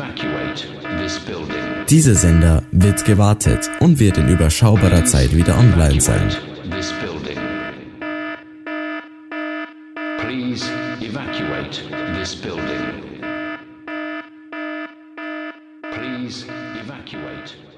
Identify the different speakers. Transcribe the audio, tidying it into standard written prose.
Speaker 1: evacuate this building.
Speaker 2: Dieser Sender wird gewartet und wird in überschaubarer Zeit wieder online sein.
Speaker 1: This building. Please evacuate this building. Please evacuate